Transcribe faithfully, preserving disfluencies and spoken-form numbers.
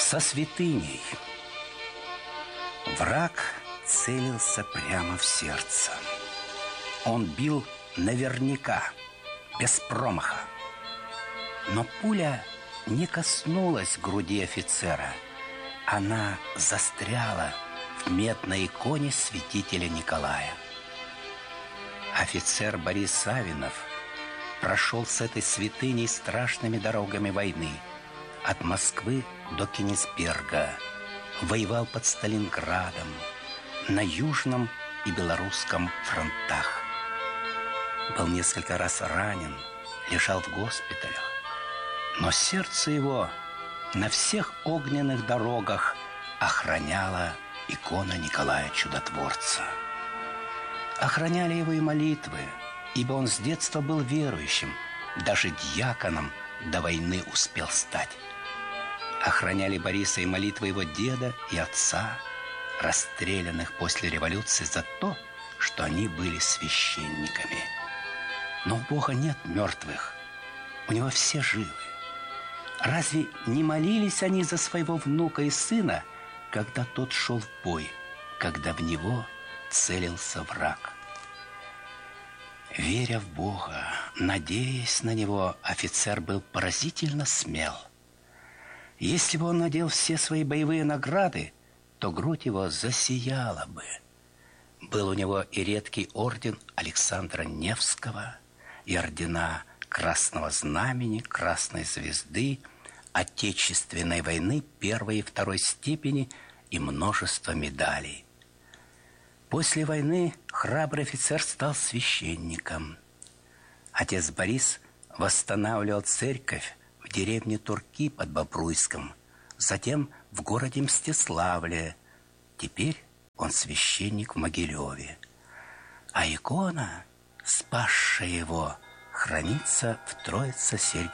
со святыней. Враг целился прямо в сердце. Он бил наверняка, без промаха. Но пуля не коснулась груди офицера. Она застряла в медной иконе святителя Николая. Офицер Борис Савинов прошел с этой святыней страшными дорогами войны. От Москвы до Кенигсберга. Воевал под Сталинградом, на Южном и Белорусском фронтах. Был несколько раз ранен, лежал в госпиталях. Но сердце его на всех огненных дорогах охраняла икона Николая Чудотворца. Охраняли его и молитвы, ибо он с детства был верующим, даже дьяконом до войны успел стать. Охраняли Бориса и молитвы его деда и отца, расстрелянных после революции за то, что они были священниками. Но у Бога нет мертвых, у него все живы. Разве не молились они за своего внука и сына, когда тот шел в бой, когда в него целился враг? Веря в Бога, надеясь на него, офицер был поразительно смел. Если бы он надел все свои боевые награды, то грудь его засияла бы. Был у него и редкий орден Александра Невского, и ордена Красного Знамени, Красной Звезды, Отечественной войны первой и второй степени и множество медалей. После войны храбрый офицер стал священником. Отец Борис восстанавливал церковь в деревне Турки под Бобруйском, затем в городе Мстиславле. Теперь он священник в Могилеве. А икона, спасшая его, хранится в Троице-Сергиевом